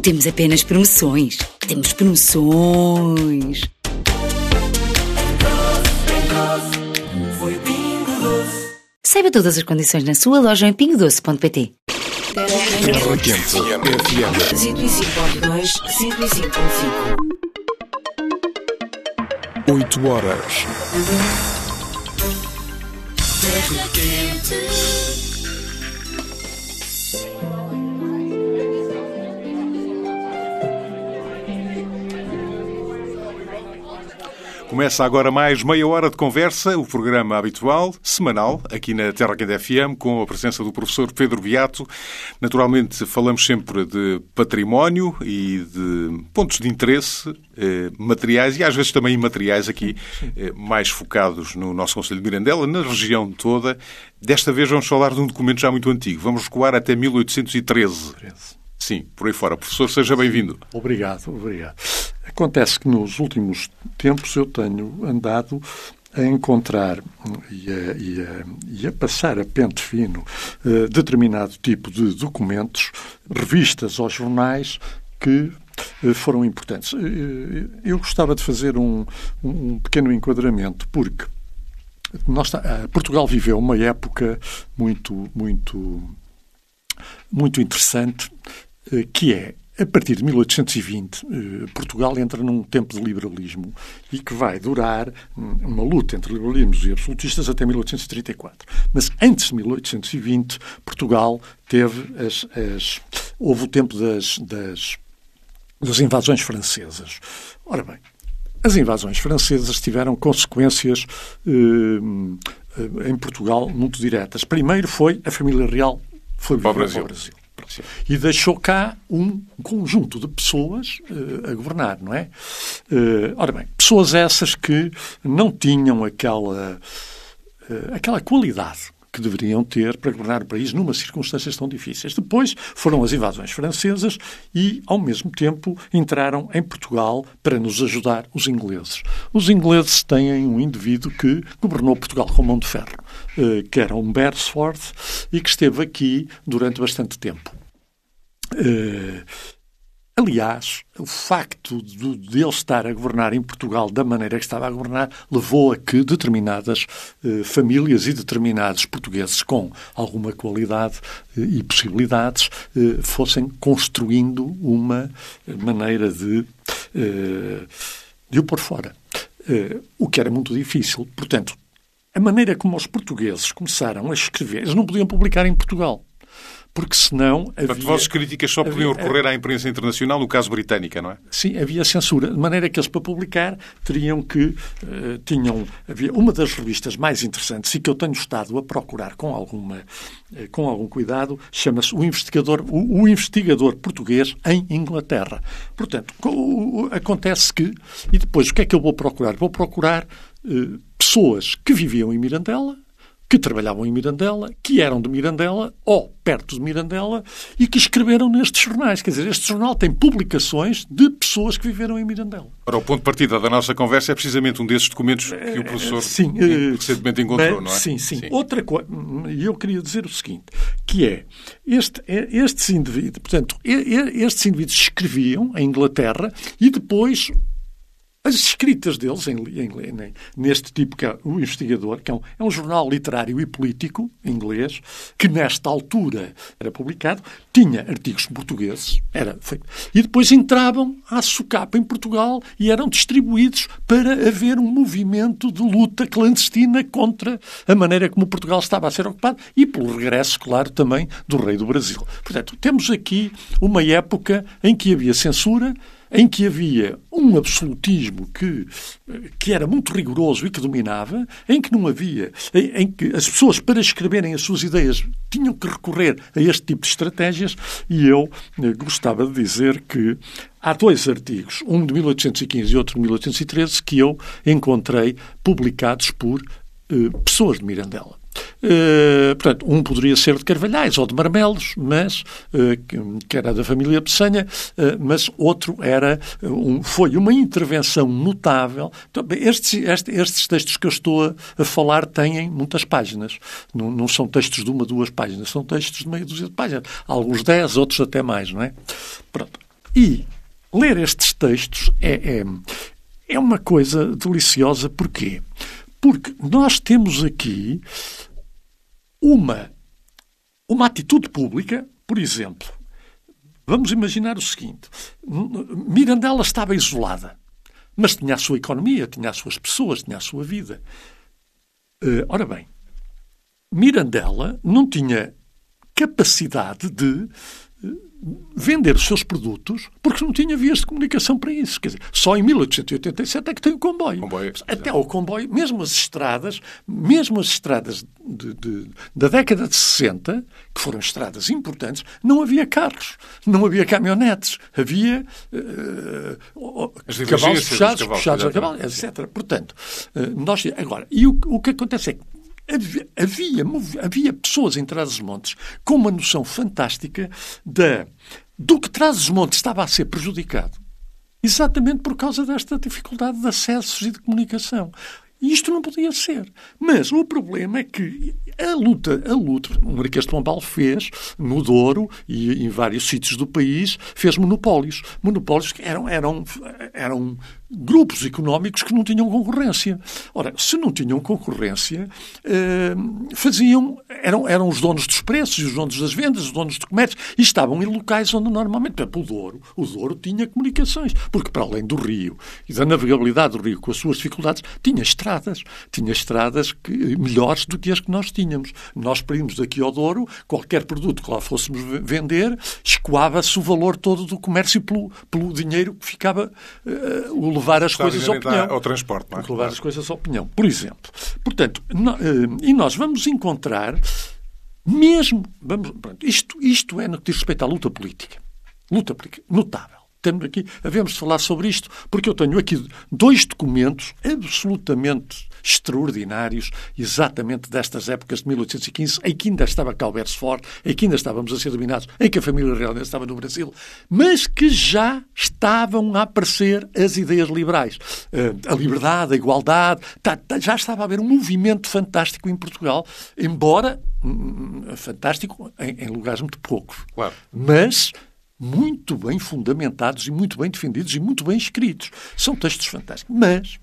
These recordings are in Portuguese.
temos apenas promoções. Temos promoções. Saiba todas as condições na sua loja em pingodoce.pt. Terra Quente FM 105.2, 105.5. 8 horas. Terra Quente. Começa agora mais meia hora de conversa, o programa habitual, semanal, aqui na Terra Quente FM, com a presença do professor Pedro Beato. Naturalmente, falamos sempre de património e de pontos de interesse materiais e às vezes também imateriais, aqui mais focados no nosso Concelho de Mirandela, na região toda. Desta vez vamos falar de um documento já muito antigo. Vamos recuar até 1813. Sim, por aí fora. Professor, seja bem-vindo. Obrigado. Acontece que nos últimos tempos eu tenho andado a encontrar e a passar a pente fino determinado tipo de documentos, revistas ou jornais que foram importantes. Eu gostava de fazer um pequeno enquadramento, porque Portugal viveu uma época muito interessante, que é, a partir de 1820, Portugal entra num tempo de liberalismo e que vai durar uma luta entre liberalismos e absolutistas até 1834. Mas antes de 1820, Portugal teve houve o tempo das invasões francesas. Ora bem, as invasões francesas tiveram consequências em Portugal muito diretas. Primeiro foi a família real foi para o Brasil. E deixou cá um conjunto de pessoas a governar, não é? Ora bem, pessoas essas que não tinham aquela qualidade que deveriam ter para governar o país numas circunstâncias tão difíceis. Depois foram as invasões francesas e, ao mesmo tempo, entraram em Portugal para nos ajudar os ingleses. Os ingleses têm um indivíduo que governou Portugal com mão de ferro, que era um Beresford, e que esteve aqui durante bastante tempo. Aliás, o facto de ele estar a governar em Portugal da maneira que estava a governar levou a que determinadas famílias e determinados portugueses com alguma qualidade e possibilidades fossem construindo uma maneira de o pôr fora. O que era muito difícil. Portanto, a maneira como os portugueses começaram a escrever, eles não podiam publicar em Portugal. Porque senão havia... Portanto, vossas críticas só podiam recorrer à imprensa internacional, no caso britânica, não é? Sim, havia censura. De maneira que eles, para publicar, teriam que... havia uma das revistas mais interessantes e que eu tenho estado a procurar com algum cuidado, chama-se o Investigador Português em Inglaterra. Portanto, acontece que... E depois, o que é que eu vou procurar? Vou procurar pessoas que viviam em Mirandela, que trabalhavam em Mirandela, que eram de Mirandela ou perto de Mirandela e que escreveram nestes jornais. Quer dizer, este jornal tem publicações de pessoas que viveram em Mirandela. Ora, o ponto de partida da nossa conversa é precisamente um desses documentos que o professor recentemente encontrou, não é? Sim. Outra coisa, e eu queria dizer o seguinte, que é, estes indivíduos, portanto, estes indivíduos escreviam em Inglaterra e depois... As escritas deles, neste tipo que é o Investigador, que é um jornal literário e político inglês, que nesta altura era publicado, tinha artigos portugueses, e depois entravam à socapa em Portugal e eram distribuídos para haver um movimento de luta clandestina contra a maneira como Portugal estava a ser ocupado e pelo regresso, claro, também do rei do Brasil. Portanto, temos aqui uma época em que havia censura, em que havia um absolutismo que era muito rigoroso e que dominava, em que não havia, em que as pessoas, para escreverem as suas ideias, tinham que recorrer a este tipo de estratégias, e eu gostava de dizer que há dois artigos, um de 1815 e outro de 1813, que eu encontrei publicados por pessoas de Mirandela. Portanto, um poderia ser de Carvalhais ou de Marmelos, mas, que era da família Peçanha, mas outro foi uma intervenção notável. Então, estes textos que eu estou a falar têm muitas páginas. Não são textos de 1, 2 páginas, são textos de meia dúzia de páginas. Alguns 10, outros até mais, não é? Pronto. ler estes textos é uma coisa deliciosa. Porquê? Porque nós temos aqui uma atitude pública, por exemplo. Vamos imaginar o seguinte. Mirandela estava isolada, mas tinha a sua economia, tinha as suas pessoas, tinha a sua vida. Ora bem, Mirandela não tinha capacidade de vender os seus produtos porque não tinha vias de comunicação para isso. Quer dizer, só em 1887 é que tem o comboio. Até ao comboio, mesmo as estradas da década de 60, que foram estradas importantes, não havia carros, não havia caminhonetes, havia cavalos puxados a cavalo, etc. Portanto, agora, e o que acontece é que havia pessoas em Trás-os-Montes com uma noção fantástica do que Trás-os-Montes estava a ser prejudicado, exatamente por causa desta dificuldade de acessos e de comunicação. E isto não podia ser. Mas o problema é que a luta, o Marquês de Pombal fez no Douro e em vários sítios do país, fez monopólios. Monopólios que eram grupos económicos que não tinham concorrência. Ora, se não tinham concorrência, eram os donos dos preços, os donos das vendas, os donos do comércio, e estavam em locais onde normalmente, por exemplo, o Douro tinha comunicações, porque para além do rio e da navegabilidade do rio com as suas dificuldades, tinha estradas melhores do que as que nós tínhamos. Nós, para irmos daqui ao Douro, qualquer produto que lá fôssemos vender, escoava-se o valor todo do comércio pelo dinheiro que ficava levar as coisas ao pinhão. Ao transporte, não é? Levar as coisas ao pinhão, por exemplo. Portanto, e nós vamos encontrar mesmo... Isto é no que diz respeito à luta política. Luta política notável. Havemos de falar sobre isto, porque eu tenho aqui 2 documentos absolutamente extraordinários, exatamente destas épocas de 1815, em que ainda estava cá o Beresford, em que ainda estávamos a ser dominados, em que a família real ainda estava no Brasil, mas que já estavam a aparecer as ideias liberais. A liberdade, a igualdade, já estava a haver um movimento fantástico em Portugal, embora fantástico em lugares muito poucos. Claro. Mas muito bem fundamentados e muito bem defendidos e muito bem escritos. São textos fantásticos. Mas,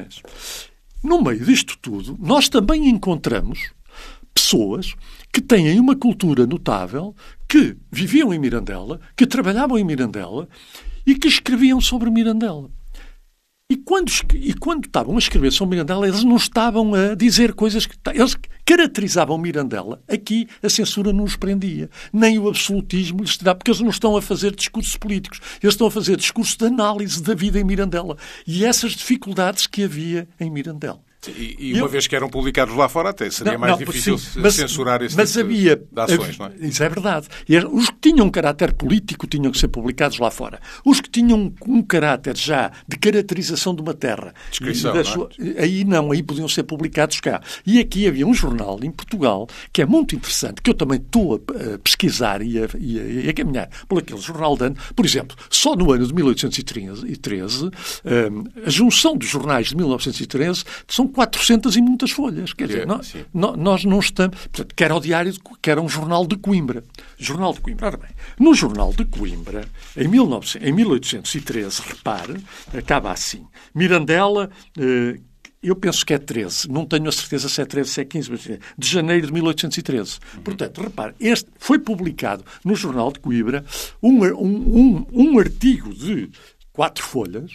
no meio disto tudo, nós também encontramos pessoas que têm uma cultura notável, que viviam em Mirandela, que trabalhavam em Mirandela e que escreviam sobre Mirandela. E quando estavam a escrever sobre Mirandela, eles não estavam a dizer coisas que... Eles caracterizavam Mirandela. Aqui a censura não os prendia. Nem o absolutismo lhes dá, porque eles não estão a fazer discursos políticos. Eles estão a fazer discursos de análise da vida em Mirandela. E essas dificuldades que havia em Mirandela. E uma vez que eram publicados lá fora, até seria mais difícil censurar esse tipo de ações, não é? Isso é verdade. E os que tinham um caráter político tinham que ser publicados lá fora. Os que tinham um caráter já de caracterização de uma terra, descrição, aí podiam ser publicados cá. E aqui havia um jornal em Portugal que é muito interessante, que eu também estou a pesquisar e a caminhar por aquele jornal de ano. Por exemplo, só no ano de 1813, a junção dos jornais de 1913 são 400 e muitas folhas. Quer dizer, nós não estamos... Portanto, que era um jornal de Coimbra. Jornal de Coimbra. Ora bem, no jornal de Coimbra, em 1813, repare, acaba assim. Mirandela... eu penso que é 13, não tenho a certeza se é 13, se é 15, mas de janeiro de 1813. Portanto, repare, este foi publicado no jornal de Coimbra um artigo de 4 folhas,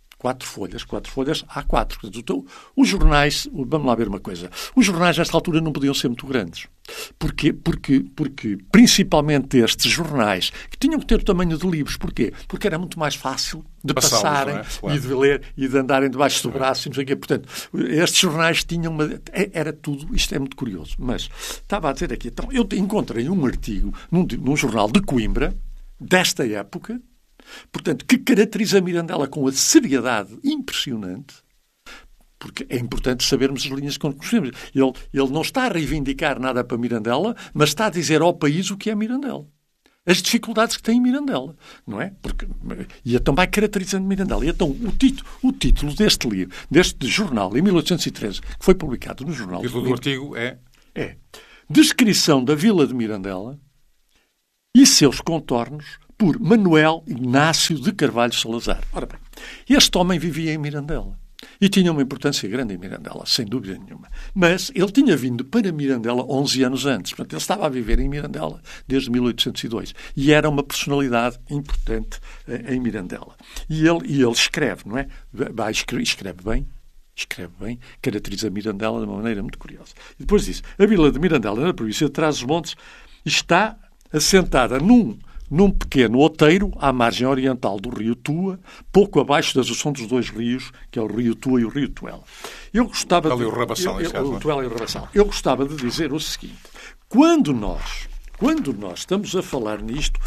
A4. Então, os jornais, vamos lá ver uma coisa, os jornais nesta altura não podiam ser muito grandes. Porquê? Porque principalmente estes jornais, que tinham que ter o tamanho de livros. Porquê? Porque era muito mais fácil de passarem, claro, e de ler e de andarem debaixo do braço. E não sei o quê. Portanto, estes jornais tinham era tudo, isto é muito curioso. Mas estava a dizer aqui, então, eu encontrei um artigo num jornal de Coimbra, desta época, portanto, que caracteriza Mirandela com a seriedade impressionante, porque é importante sabermos as linhas que conhecemos. Ele não está a reivindicar nada para Mirandela, mas está a dizer ao país o que é Mirandela. As dificuldades que tem em Mirandela, não é? E então vai caracterizando Mirandela. E então o título deste livro, deste jornal, em 1813, que foi publicado no jornal... O título do artigo é? É Descrição da Vila de Mirandela e seus contornos por Manuel Inácio de Carvalho Salazar. Ora bem, este homem vivia em Mirandela. E tinha uma importância grande em Mirandela, sem dúvida nenhuma. Mas ele tinha vindo para Mirandela 11 anos antes. Portanto, ele estava a viver em Mirandela desde 1802. E era uma personalidade importante em Mirandela. E ele escreve, não é? Escreve bem, caracteriza Mirandela de uma maneira muito curiosa. E depois diz, a vila de Mirandela, na província de Trás-os-Montes, está assentada num pequeno outeiro à margem oriental do rio Tua, pouco abaixo da junção dos dois rios, que é o rio Tua e o rio Tuela. Eu gostava o Rabassal, o Tuela e o Rabassal. Eu gostava de dizer o seguinte: quando nós estamos a falar nisto,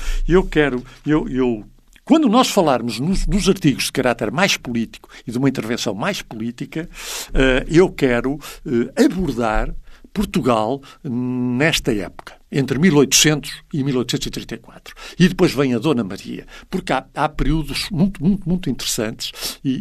quando nós falarmos nos artigos de caráter mais político e de uma intervenção mais política, eu quero abordar Portugal nesta época, entre 1800 e 1834. E depois vem a Dona Maria, porque há períodos muito interessantes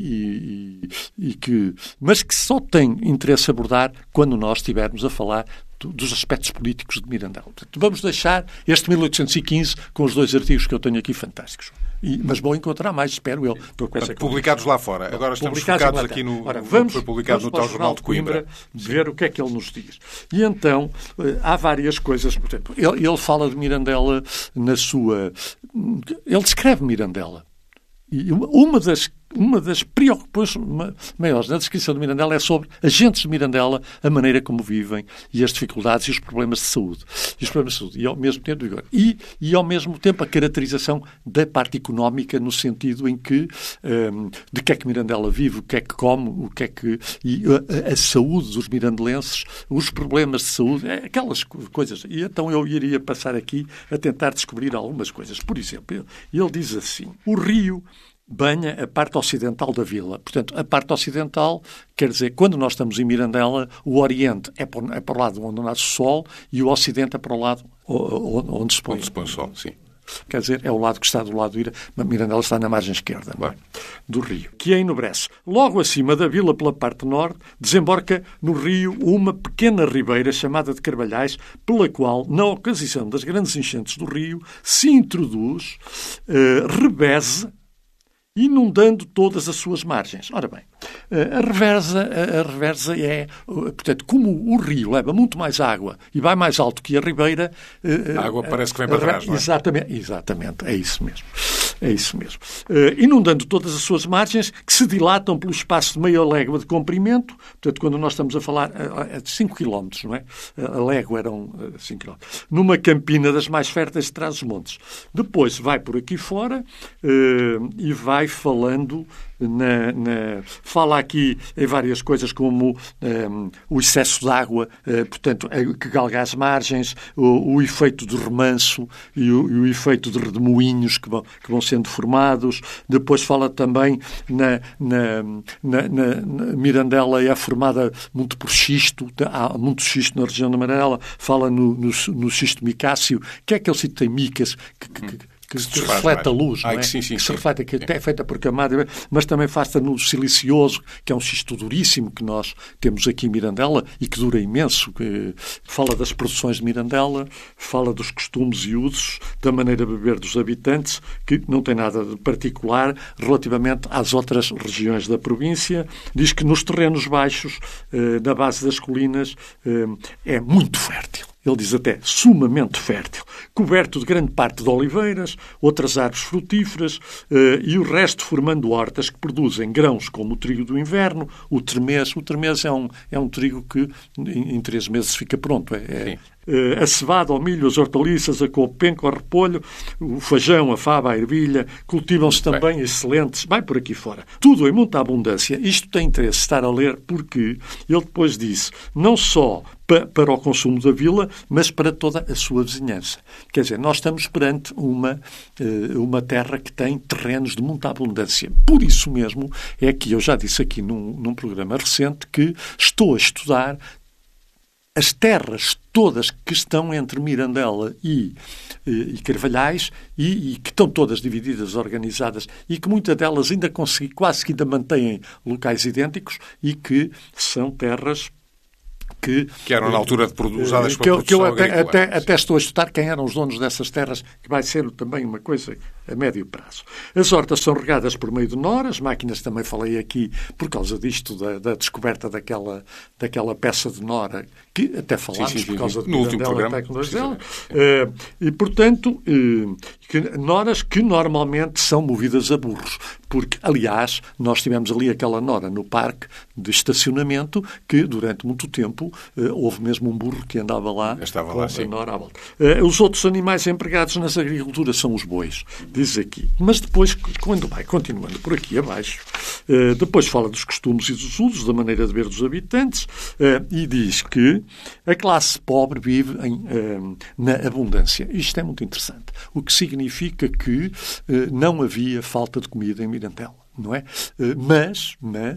mas que só tem interesse abordar quando nós estivermos a falar dos aspectos políticos de Mirandela. Portanto, vamos deixar este 1815 com os 2 artigos que eu tenho aqui fantásticos. Mas vou encontrar mais, espero eu. Publicados lá fora. Agora estamos focados aqui no... foi publicado no tal Jornal de Coimbra. Ver o que é que ele nos diz. E então, há várias coisas. Portanto, ele fala de Mirandela na sua... Ele descreve Mirandela. E uma das preocupações maiores na descrição de Mirandela é sobre agentes de Mirandela, a maneira como vivem e as dificuldades e os problemas de saúde. E ao mesmo tempo, e ao mesmo tempo a caracterização da parte económica, no sentido em que de que é que Mirandela vive, o que é que come, e a saúde dos mirandelenses, os problemas de saúde, aquelas coisas. E então eu iria passar aqui a tentar descobrir algumas coisas. Por exemplo, ele diz assim: o rio banha a parte ocidental da vila. Portanto, a parte ocidental, quer dizer, quando nós estamos em Mirandela, o Oriente é para o lado onde nasce o sol e o Ocidente é para o lado onde se põe o sol, sim. Quer dizer, é o lado que está do lado do Ira. Mirandela está na margem esquerda, não é? Do rio, que enobrece. Logo acima da vila, pela parte norte, desembarca no rio uma pequena ribeira chamada de Carvalhais, pela qual, na ocasião das grandes enchentes do rio, se introduz Reveze, inundando todas as suas margens. Ora bem, a reversa é, portanto, como o rio leva muito mais água e vai mais alto que a ribeira... A água parece que vem para trás, não é? Exatamente, é isso mesmo. Inundando todas as suas margens, que se dilatam pelo espaço de meia légua de comprimento, portanto, quando nós estamos a falar de 5 km, não é? A légua eram 5 km. Numa campina das mais férteis de Trás-os-Montes. Depois vai por aqui fora e vai falando fala aqui em várias coisas como o excesso de água, portanto, que galga as margens, o efeito de remanso e o efeito de redemoinhos que vão sendo formados. Depois fala também Mirandela é formada muito por xisto, há muito xisto na região da Mirandela, fala no xisto micáceo, que é aquele sítio que tem micas que reflete a luz, não é? Sim. Se reflete, que é feita por camada, mas também faz-se no silicioso, que é um xisto duríssimo que nós temos aqui em Mirandela e que dura imenso. Que fala das produções de Mirandela, fala dos costumes e usos, da maneira de beber dos habitantes, que não tem nada de particular relativamente às outras regiões da província. Diz que nos terrenos baixos, na base das colinas, é muito fértil. Ele diz até sumamente fértil, coberto de grande parte de oliveiras, outras árvores frutíferas e o resto formando hortas que produzem grãos como o trigo do inverno, o tremês. O tremês é um trigo que em 3 meses fica pronto. A cevada, o milho, as hortaliças, a couve, penco, o repolho, o feijão, a fava, a ervilha, cultivam-se também excelentes, vai por aqui fora. Tudo em muita abundância. Isto tem interesse estar a ler porque ele depois disse, não só para o consumo da vila, mas para toda a sua vizinhança. Quer dizer, nós estamos perante uma terra que tem terrenos de muita abundância. Por isso mesmo é que eu já disse aqui num programa recente que estou a estudar as terras todas que estão entre Mirandela e Carvalhais e que estão todas divididas, organizadas e que muitas delas ainda quase que ainda mantêm locais idênticos e que são terras que eram na altura usadas para produção que eu agrícola. até estou a estudar quem eram os donos dessas terras, que vai ser também uma coisa a médio prazo. As hortas são regadas por meio de noras, máquinas também falei aqui por causa disto, da descoberta daquela peça de nora, que até falámos por causa no último programa. E, portanto, noras que normalmente são movidas a burros. Porque, aliás, nós tivemos ali aquela nora no parque de estacionamento que, durante muito tempo, houve mesmo um burro que andava lá. Estava lá, sim. A nora à volta. Os outros animais empregados nas agriculturas são os bois, diz aqui. Mas depois, quando vai continuando por aqui abaixo, depois fala dos costumes e dos usos, da maneira de ver dos habitantes, e diz que a classe pobre vive na abundância. Isto é muito interessante. O que significa que não havia falta de comida em Mirandela, não é? Mas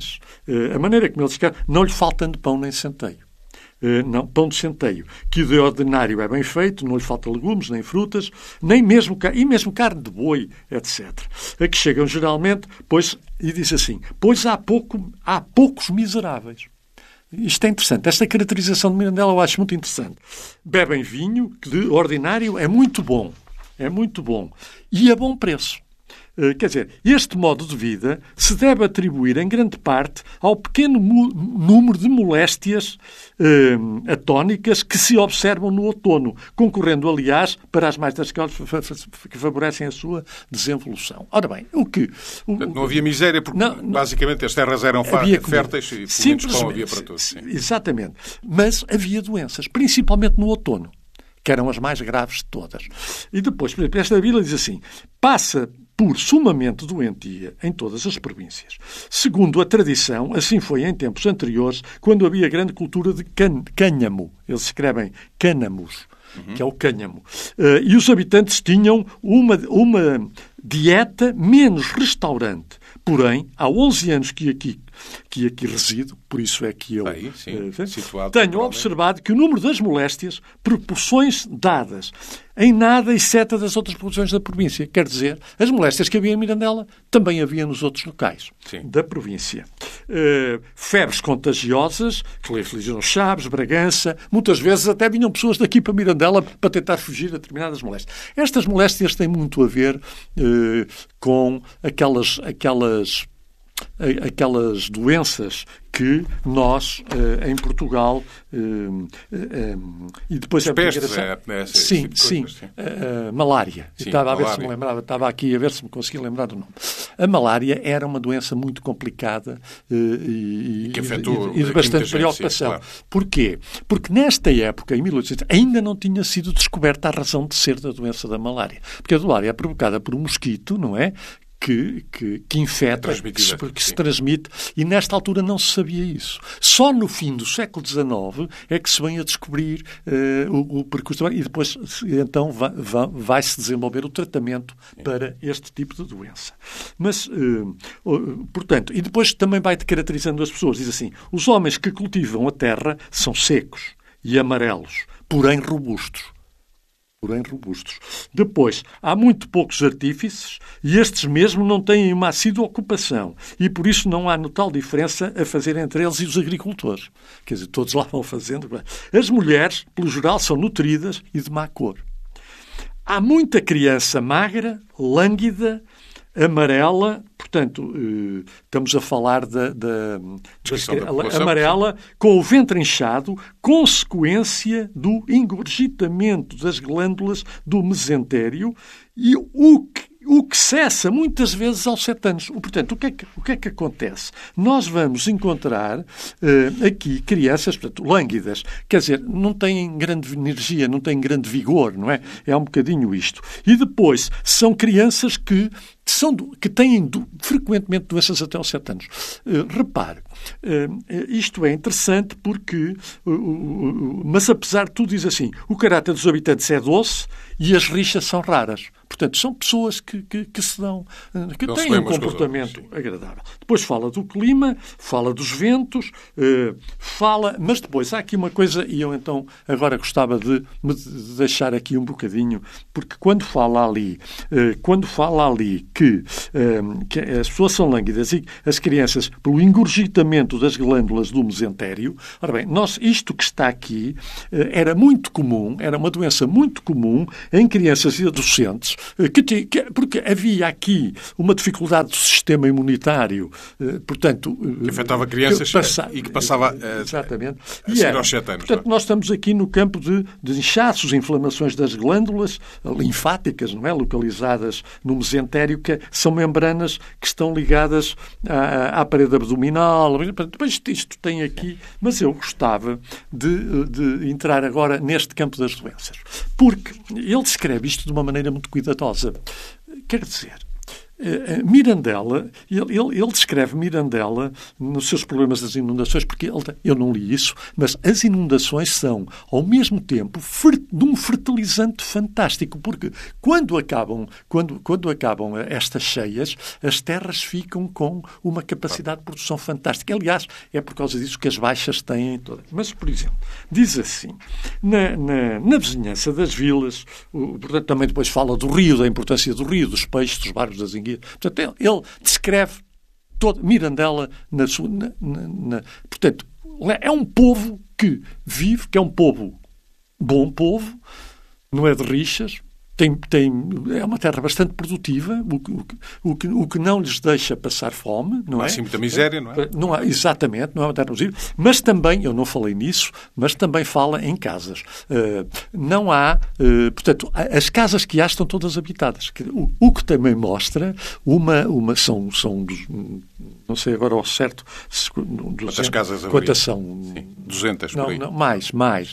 a maneira como ele diz que não lhe falta de pão nem centeio. Não, pão de centeio, que de ordinário é bem feito, não lhe falta legumes, nem frutas, nem mesmo carne de boi, etc. A que chegam geralmente, e diz assim, pois há poucos miseráveis. Isto é interessante. Esta caracterização de Mirandela eu acho muito interessante. Bebem vinho, que de ordinário é muito bom. É muito bom. E a bom preço. Quer dizer, este modo de vida se deve atribuir, em grande parte, ao pequeno número de moléstias atónicas que se observam no outono, concorrendo, aliás, para as mais das quais que favorecem a sua desenvolução. Ora bem, não havia miséria, porque basicamente as terras eram férteis e pelo menos pão havia para todos. Sim. Exatamente. Mas havia doenças, principalmente no outono, que eram as mais graves de todas. E depois, por exemplo, esta Bíblia diz assim, passa por sumamente doentia em todas as províncias. Segundo a tradição, assim foi em tempos anteriores, quando havia grande cultura de cânhamo. Eles escrevem cânamos, que é o cânhamo. E os habitantes tinham uma dieta menos restaurante. Porém, há 11 anos que aqui resido, por isso é que eu tenho observado que o número das moléstias, proporções dadas, em nada exceto das outras proporções da província. Quer dizer, as moléstias que havia em Mirandela também havia nos outros locais da província. Febres contagiosas, que lhe afligiram Chaves, Bragança, muitas vezes até vinham pessoas daqui para Mirandela para tentar fugir a determinadas moléstias. Estas moléstias têm muito a ver com aquelas doenças que nós, em Portugal, e depois malária. Estava a ver se me lembrava, estava aqui a ver se me conseguia lembrar do nome. A malária era uma doença muito complicada e de bastante preocupação. Claro. Porquê? Porque nesta época, em 1800, ainda não tinha sido descoberta a razão de ser da doença da malária. Porque a malária é provocada por um mosquito, não é? Que infeta, que se transmite, e nesta altura não se sabia isso. Só no fim do século XIX é que se vem a descobrir o percurso, e depois então vai-se desenvolver o tratamento para este tipo de doença. Mas, portanto, e depois também vai caracterizando as pessoas, diz assim, os homens que cultivam a terra são secos e amarelos, porém robustos. Depois, há muito poucos artífices e estes mesmo não têm uma assídua ocupação e por isso não há tal diferença a fazer entre eles e os agricultores. Quer dizer, todos lá vão fazendo. As mulheres, pelo geral, são nutridas e de má cor. Há muita criança magra, lânguida, amarela, portanto, estamos a falar da amarela, com o ventre inchado, consequência do engorgitamento das glândulas do mesentério e o que cessa muitas vezes aos 7 anos. Portanto, o que é que acontece? Nós vamos encontrar aqui crianças, portanto, lânguidas, quer dizer, não têm grande energia, não têm grande vigor, não é? É um bocadinho isto. E depois, são crianças que têm frequentemente doenças até aos 7 anos. Repare, isto é interessante porque, mas apesar de tudo, diz assim, o caráter dos habitantes é doce e as rixas são raras. Portanto, são pessoas que se dão, que Não têm um comportamento agradável. Depois fala do clima, fala dos ventos, mas depois há aqui uma coisa, e eu então agora gostava de me deixar aqui um bocadinho, porque quando fala ali que as pessoas são lânguidas e as crianças, pelo engurgitamento das glândulas do mesentério, ora bem, isto que está aqui era muito comum, era uma doença muito comum em crianças e adolescentes, porque havia aqui uma dificuldade do sistema imunitário, portanto... Que afetava crianças e que passava exatamente. A seguir aos 7 anos. Portanto, nós estamos aqui no campo de inchaços, inflamações das glândulas linfáticas, não é? Localizadas no mesentério, que são membranas que estão ligadas à parede abdominal. Depois isto tem aqui... Mas eu gostava de entrar agora neste campo das doenças. Porque ele descreve isto de uma maneira muito cuidadosa. Quer dizer, Mirandela, ele descreve Mirandela nos seus problemas das inundações, porque eu não li isso, mas as inundações são, ao mesmo tempo, de um fertilizante fantástico, porque quando acabam estas cheias, as terras ficam com uma capacidade de produção fantástica. Aliás, é por causa disso que as baixas têm todas. Mas, por exemplo, diz assim, na vizinhança das vilas, portanto, também depois fala do rio, da importância do rio, dos peixes, dos barcos, das enguias. Portanto, ele descreve Mirandela na sua... portanto, é um povo que vive, que é um povo, bom povo, não é de rixas, é uma terra bastante produtiva, o que não lhes deixa passar fome, não é? Há assim muita miséria, não é? Não há, exatamente, não é uma terra produtiva, mas também, eu não falei nisso, mas também fala em casas. Não há, portanto, as casas que há estão todas habitadas, o que também mostra são dos, não sei agora ao certo, quantas casas haveria? Quantas são? Sim, 200 por aí. Não, mais.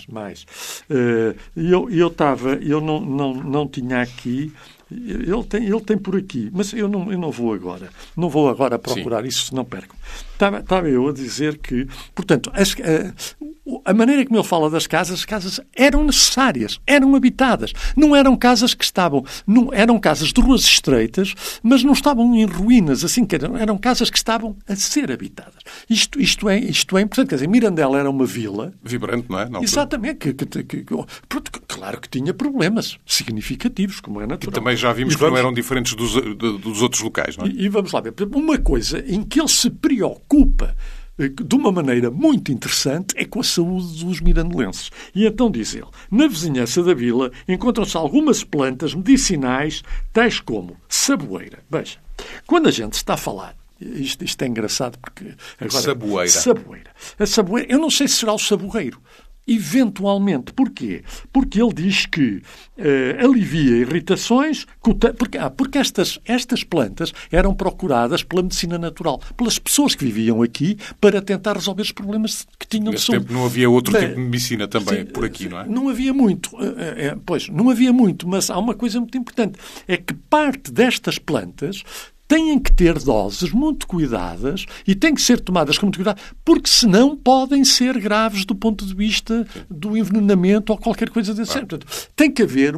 Eu não tinha aqui, ele tem por aqui, mas eu não vou agora. Não vou agora procurar isso, se não perco. Estava eu a dizer que, portanto, a maneira como ele fala das casas, as casas eram necessárias, eram habitadas. Não eram casas que eram casas de ruas estreitas, mas não estavam em ruínas, assim que eram casas que estavam a ser habitadas. Isto é importante. Quer dizer, Mirandela era uma vila... Vibrante, não é? Exatamente. Claro que tinha problemas significativos, como é natural. E também já vimos que não eram diferentes dos outros locais, não é? E vamos lá ver. Uma coisa em que ele se preocupa de uma maneira muito interessante é com a saúde dos mirandelenses. E então diz ele, na vizinhança da vila encontram-se algumas plantas medicinais, tais como saboeira. Veja, quando a gente está a falar, isto é engraçado porque... Agora, saboeira. A saboeira, eu não sei se será o saboeiro. Eventualmente. Porquê? Porque ele diz que alivia irritações, porque estas plantas eram procuradas pela medicina natural, pelas pessoas que viviam aqui para tentar resolver os problemas que tinham de saúde. Nesse tempo não havia outro tipo de medicina também por aqui, não é? Não havia muito. Não havia muito, mas há uma coisa muito importante. É que parte destas plantas têm que ter doses muito cuidadas e têm que ser tomadas com muito cuidado, porque senão podem ser graves do ponto de vista do envenenamento ou qualquer coisa desse género. Portanto, tem que haver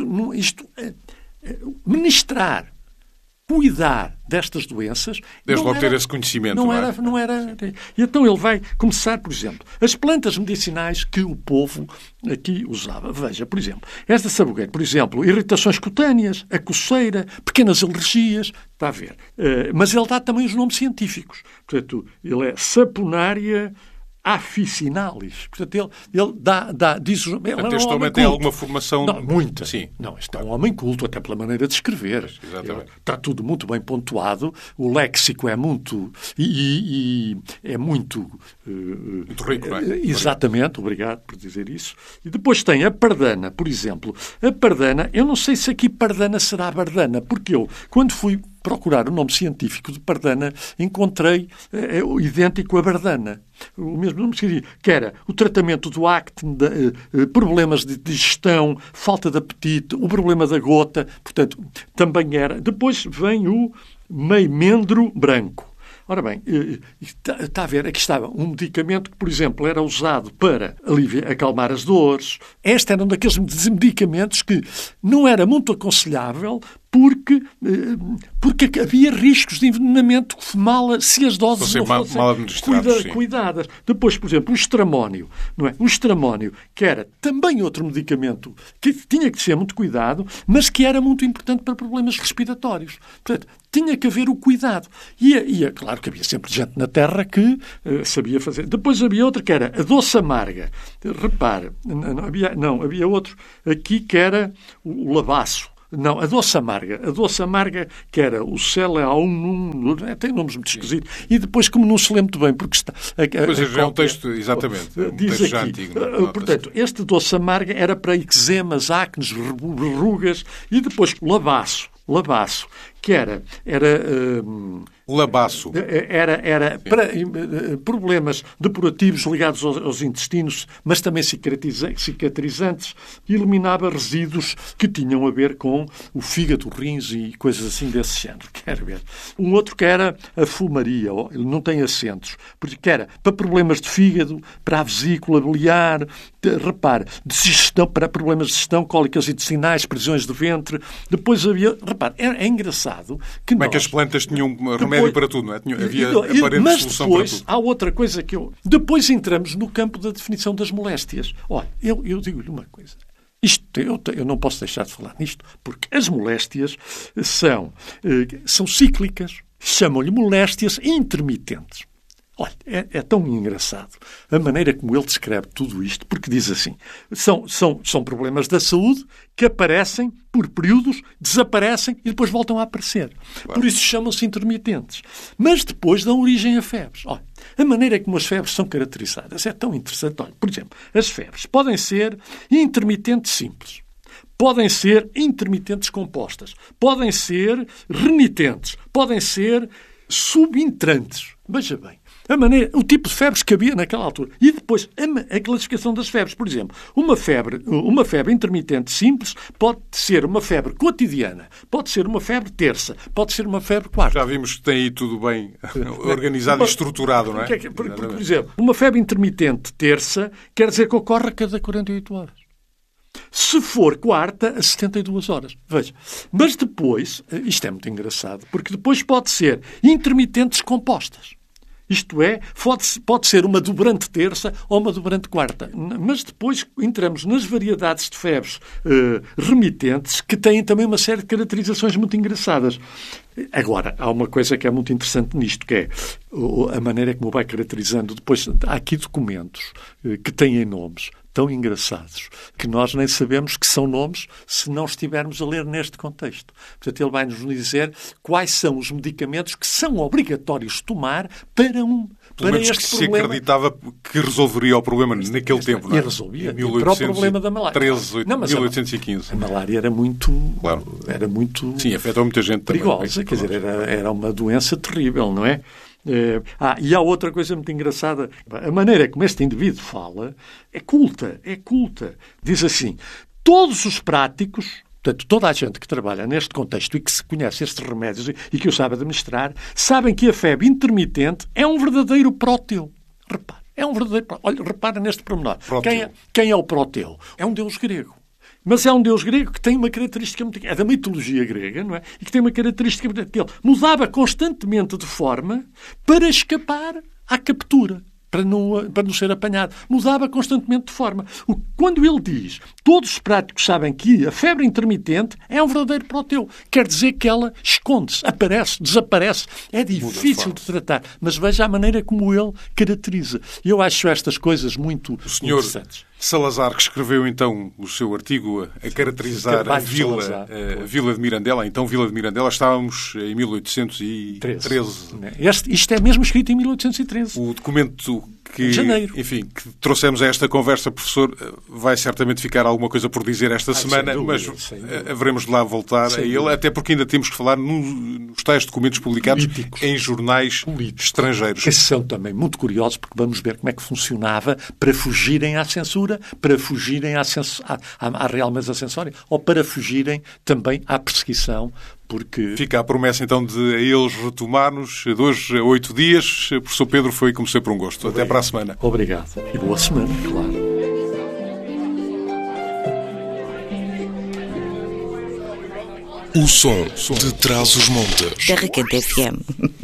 ministrar, cuidar destas doenças... Desde logo ter esse conhecimento, não era. E então ele vai começar, por exemplo, as plantas medicinais que o povo aqui usava. Veja, por exemplo, esta saboeira, por exemplo, irritações cutâneas, a coceira, pequenas alergias, está a ver. Mas ele dá também os nomes científicos. Portanto, ele é Saponaria Officinalis. Portanto, ele diz... Este homem tem alguma formação... Não, muita. Sim. Não, este é um homem culto, até pela maneira de escrever. Exatamente. Está tudo muito bem pontuado, o léxico é muito... E é muito... muito rico, não é? Exatamente, obrigado por dizer isso. E depois tem a pardana, por exemplo. A pardana, eu não sei se aqui pardana será bardana, porque eu, quando fui procurar o nome científico de pardana, encontrei idêntico a bardana. O mesmo nome que era o tratamento do acne, problemas de digestão, falta de apetite, o problema da gota, portanto, também era. Depois vem o meimendro branco. Ora bem, está a ver, aqui estava um medicamento que, por exemplo, era usado para acalmar as dores. Este era um daqueles medicamentos que não era muito aconselhável porque havia riscos de envenenamento se as doses não fossem cuidadas. Depois, por exemplo, o estramónio, não é? O estramónio, que era também outro medicamento que tinha que ser muito cuidado, mas que era muito importante para problemas respiratórios. Portanto, tinha que haver o cuidado. E claro que havia sempre gente na Terra que sabia fazer. Depois havia outra que era a doce amarga. Repare, havia outro aqui que era o lavaço. Não, a doce amarga. A doce amarga, que era o Celeaunum, tem nomes muito esquisitos. E depois, como não se lê muito bem, porque está... Pois é um texto, exatamente. Diz texto já aqui, antigo. Portanto, este doce amarga era para eczemas, acnes, verrugas. E depois, lavaço, que era labaço. Era para problemas depurativos ligados aos intestinos, mas também cicatrizantes, e eliminava resíduos que tinham a ver com o fígado, rins e coisas assim desse género. Quero ver. Um outro que era a fumaria, ele não tem acentos, porque era para problemas de fígado, para a vesícula biliar, repare, de digestão, para problemas de digestão, cólicas intestinais, prisões de ventre. Depois havia, repare, é engraçado que como é que as plantas tinham remédio para tudo, não é? Havia aparente solução para tudo. Há outra coisa que depois entramos no campo da definição das moléstias. Olha, eu digo-lhe uma coisa. Eu não posso deixar de falar nisto, porque as moléstias são cíclicas. Chamam-lhe moléstias intermitentes. Olha, é tão engraçado a maneira como ele descreve tudo isto, porque diz assim, são problemas da saúde que aparecem por períodos, desaparecem e depois voltam a aparecer. Claro. Por isso chamam-se intermitentes. Mas depois dão origem a febres. Olha, a maneira como as febres são caracterizadas é tão interessante. Olha, por exemplo, as febres podem ser intermitentes simples. Podem ser intermitentes compostas. Podem ser renitentes. Podem ser subintrantes. Veja bem. O tipo de febres que havia naquela altura. E depois, a classificação das febres. Por exemplo, uma febre intermitente simples pode ser uma febre cotidiana, pode ser uma febre terça, pode ser uma febre quarta. Já vimos que tem aí tudo bem organizado e estruturado, não é? Por exemplo, uma febre intermitente terça quer dizer que ocorre a cada 48 horas. Se for quarta, a 72 horas. Veja. Mas depois, isto é muito engraçado, porque depois pode ser intermitentes compostas. Isto é, pode ser uma dobrante terça ou uma dobrante quarta. Mas depois entramos nas variedades de febres remitentes, que têm também uma série de caracterizações muito engraçadas. Agora, há uma coisa que é muito interessante nisto, que é a maneira como vai caracterizando. Depois, há aqui documentos que têm nomes tão engraçados que nós nem sabemos que são nomes se não estivermos a ler neste contexto. Portanto, ele vai-nos dizer quais são os medicamentos que são obrigatórios tomar para este que problema. Se acreditava que resolveria o problema naquele tempo, não é? E resolvia. Para o problema da malária. 1815. A malária era muito... Claro. Era muito... Sim, afetou muita gente perigosa. Também. Quer dizer, era uma doença terrível, não é? E há outra coisa muito engraçada. A maneira como este indivíduo fala é culta. Diz assim, todos os práticos, portanto, toda a gente que trabalha neste contexto e que se conhece estes remédios e que o sabe administrar, sabem que a febre intermitente é um verdadeiro próteo. Repare, é um verdadeiro próteo. Olha, repara neste pormenor. Quem é o próteo? É um deus grego. Mas é um deus grego que tem uma característica muito... É da mitologia grega, não é? E que tem uma característica muito... que ele mudava constantemente de forma para escapar à captura, para não ser apanhado. Mudava constantemente de forma. Quando ele diz, todos os práticos sabem que a febre intermitente é um verdadeiro próteo, quer dizer que ela esconde-se, aparece, desaparece. É difícil de tratar, mas veja a maneira como ele caracteriza. E eu acho estas coisas muito interessantes. Salazar, que escreveu então o seu artigo a caracterizar a Vila de Mirandela. Então, Vila de Mirandela, estávamos em 1813. Isto é mesmo escrito em 1813. O documento que trouxemos a esta conversa, professor, vai certamente ficar alguma coisa por dizer esta semana, mas haveremos de lá voltar a ele, até porque ainda temos que falar nos tais documentos publicados em jornais estrangeiros. Esses são também muito curiosos, porque vamos ver como é que funcionava para fugirem à censura, para fugirem à Real Mesa Censória, ou para fugirem também à perseguição porque... Fica a promessa, então, de a eles retomar-nos de hoje a 8 dias. Professor Pedro, foi, como sempre, um gosto. Até para a semana. Obrigado. E boa semana, claro. O som de Trás-os-Montes. Terra Quente FM.